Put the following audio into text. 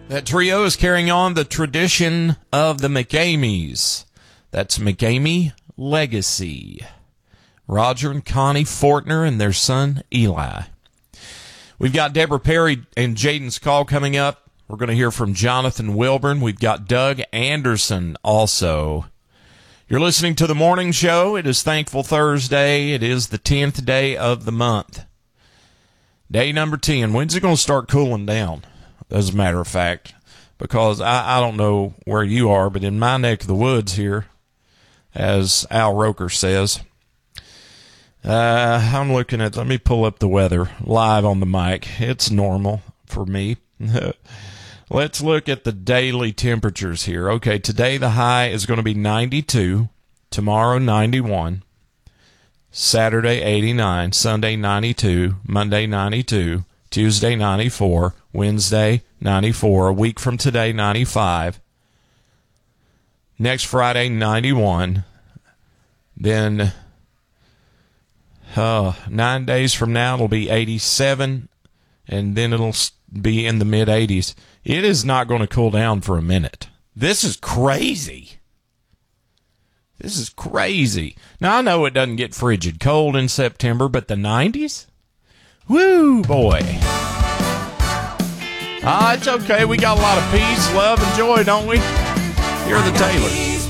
That trio is carrying on the tradition of the McAmeys. That's McAmey Legacy. Roger and Connie Fortner and their son Eli. We've got Deborah Perry and Jaden's Call coming up. We're going to hear from Jonathan Wilburn. We've got Doug Anderson also. You're listening to The Morning Show. It is Thankful Thursday. It is the 10th day of the month. Day number 10. When's it going to start cooling down? As a matter of fact, because I don't know where you are, but in my neck of the woods here, as Al Roker says, I'm looking at, let me pull up the weather live on the mic. It's normal for me. Let's look at the daily temperatures here. Okay, today the high is going to be 92, tomorrow 91, Saturday 89, Sunday 92, Monday 92, Tuesday 94, Wednesday 94, a week from today 95, next Friday 91, then 9 days from now it'll be 87, and then it'll be in the mid-80s. It is not going to cool down for a minute. This is crazy. This is crazy. Now, I know it doesn't get frigid cold in September, but the 90s? Woo, boy. It's okay. We got a lot of peace, love, and joy, don't we? Here are the Taylors.